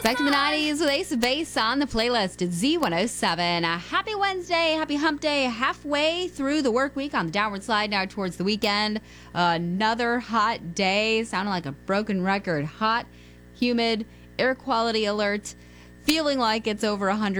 Back to the 90s with Ace of Base on the playlist at Z107. Happy Wednesday, happy hump day, halfway through the work week on the downward slide now towards the weekend. Another hot day, sounding like a broken record. Hot, humid, air quality alert, feeling like it's over 100.